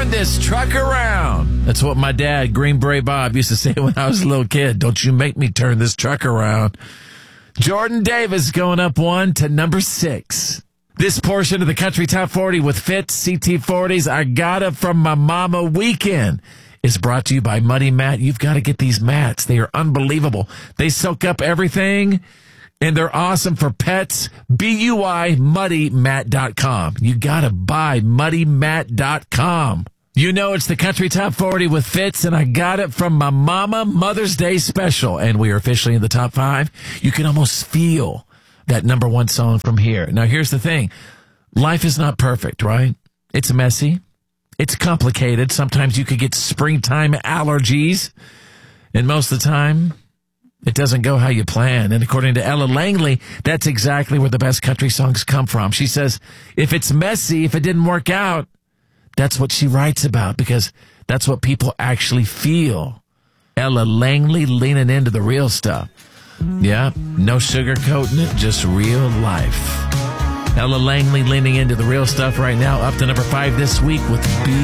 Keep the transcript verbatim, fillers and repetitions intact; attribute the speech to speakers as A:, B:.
A: turn this truck around. That's what my dad, Green Beret Bob, used to say when I was a little kid. Don't you make me turn this truck around. Jordan Davis going up one to number six. This portion of the Country Top forty with Fitz, C T forties, I Got It From My Mama Weekend is brought to you by Muddy Mat. You've got to get these mats. They are unbelievable. They soak up everything, and they're awesome for pets. B U I muddy mat dot com. You got to buy muddy mat dot com. You know it's the Country Top forty with Fitz, and I Got It From My Mama Mother's Day Special, and we are officially in the top five. You can almost feel that number one song from here. Now, here's the thing. Life is not perfect, right? It's messy. It's complicated. Sometimes you could get springtime allergies, and most of the time, it doesn't go how you plan. And according to Ella Langley, that's exactly where the best country songs come from. She says, if it's messy, if it didn't work out, that's what she writes about, because that's what people actually feel. Ella Langley leaning into the real stuff. Yeah, no sugarcoating it, just real life. Ella Langley leaning into the real stuff right now, up to number five this week with B.